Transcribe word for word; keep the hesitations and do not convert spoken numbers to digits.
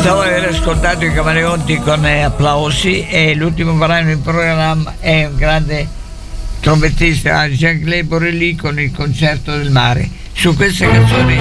Dopo aver ascoltato i Camaleonti con eh, applausi, e l'ultimo brano in programma è un grande trombettista, Jean-Claude Borelli, con il Concerto del mare. Su queste canzoni